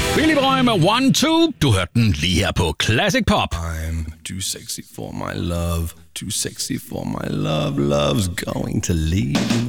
Billy Brøgge med 1-2. Du hørte den lige her på Classic Pop. I'm too sexy for my love, too sexy for my love, love's going to leave.